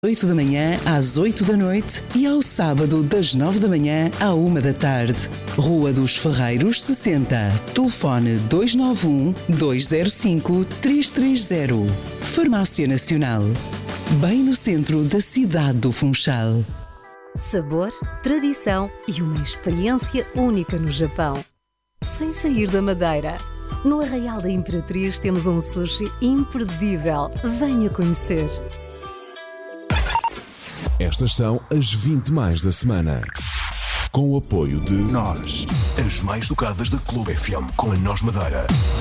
8 da manhã às 8 da noite e ao sábado das 9 da manhã à 1 da tarde. Rua dos Ferreiros 60. Telefone 291-205-330. Farmácia Nacional. Bem no centro da cidade do Funchal. Sabor, tradição e uma experiência única no Japão. Sem sair da Madeira. No Arraial da Imperatriz temos um sushi imperdível. Venha conhecer. Estas são as 20 mais da semana. Com o apoio de Nós, as mais tocadas da Clube FM com a Nós Madeira.